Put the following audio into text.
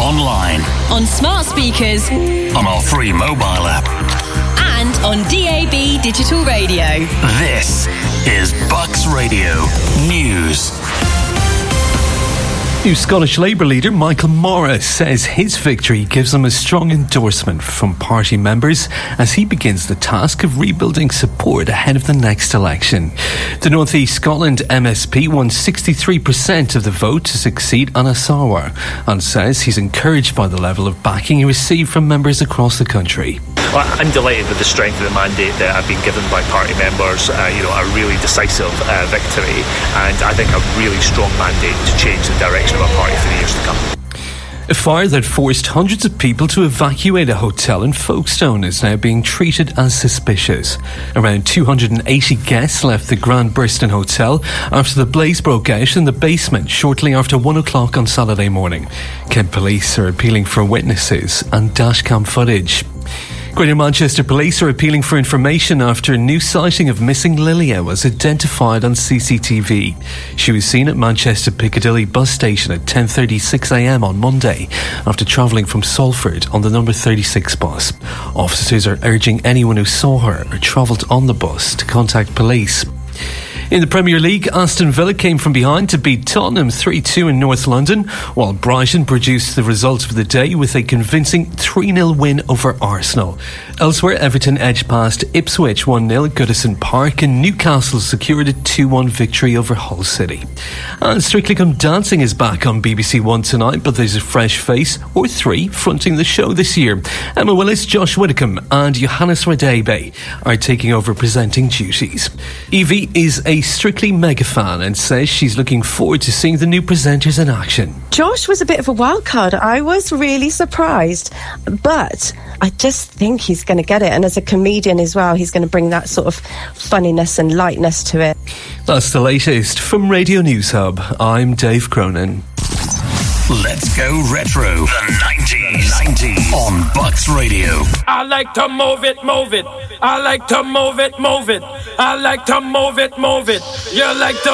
online, on smart speakers, on our free mobile app, and on DAB digital radio. This is Bucks Radio News. New Scottish Labour leader Michael Morris says his victory gives him a strong endorsement from party members as he begins the task of rebuilding support ahead of the next election. The North East Scotland MSP won 63% of the vote to succeed Anna Sarwar and says he's encouraged by the level of backing he received from members across the country. Well, I'm delighted with the strength of the mandate that I've been given by party members. A really decisive victory, and I think a really strong mandate to change the direction of our party for the years to come. A fire that forced hundreds of people to evacuate a hotel in Folkestone is now being treated as suspicious. Around 280 guests left the Grand Burston Hotel after the blaze broke out in the basement shortly after 1 o'clock on Saturday morning. Kent Police are appealing for witnesses and dashcam footage. Greater Manchester Police are appealing for information after a new sighting of missing Lilia was identified on CCTV. She was seen at Manchester Piccadilly bus station at 10:36am on Monday after travelling from Salford on the number 36 bus. Officers are urging anyone who saw her or travelled on the bus to contact police. In the Premier League, Aston Villa came from behind to beat Tottenham 3-2 in North London, while Brighton produced the result of the day with a convincing 3-0 win over Arsenal. Elsewhere, Everton edged past Ipswich 1-0 at Goodison Park, and Newcastle secured a 2-1 victory over Hull City. And Strictly Come Dancing is back on BBC One tonight, but there's a fresh face, or three, fronting the show this year. Emma Willis, Josh Widdicombe and Johannes Radebe are taking over presenting duties. Evie is a Strictly mega fan and says she's looking forward to seeing the new presenters in action. Josh was a bit of a wild card. I was really surprised, but I just think he's going to get it. And as a comedian as well, he's going to bring that sort of funniness and lightness to it. That's the latest from Radio News Hub. I'm Dave Cronin. Let's go retro. The 90s on Bucks Radio. I like to move it, move it. I like to move it, move it. I like to move it, move it. You like to